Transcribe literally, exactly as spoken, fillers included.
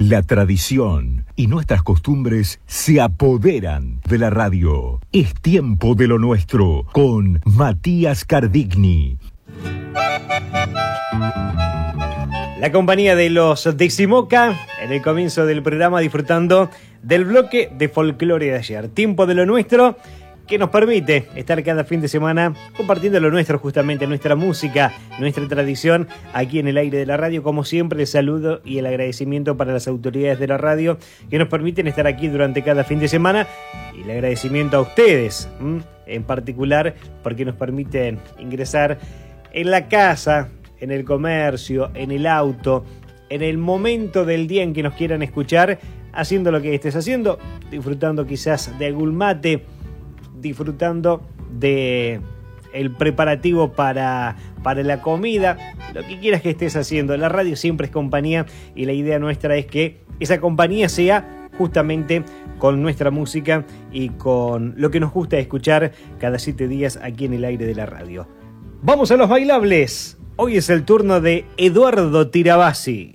La tradición y nuestras costumbres se apoderan de la radio. Es tiempo de lo nuestro con Matías Cardigni. La compañía de los Decimoca en el comienzo del programa, disfrutando del bloque de folclore de ayer. Tiempo de lo nuestro, que nos permite estar cada fin de semana compartiendo lo nuestro, justamente nuestra música, nuestra tradición, aquí en el aire de la radio. Como siempre, el saludo y el agradecimiento para las autoridades de la radio que nos permiten estar aquí durante cada fin de semana, y el agradecimiento a ustedes, ¿m? en particular, porque nos permiten ingresar en la casa, en el comercio, en el auto, en el momento del día en que nos quieran escuchar, haciendo lo que estés haciendo, disfrutando quizás de algún mate, disfrutando de el preparativo para, para la comida, lo que quieras que estés haciendo. La radio siempre es compañía, y la idea nuestra es que esa compañía sea justamente con nuestra música y con lo que nos gusta escuchar cada siete días aquí en el aire de la radio. Vamos a los bailables. Hoy es el turno de Eduardo Tirabassi.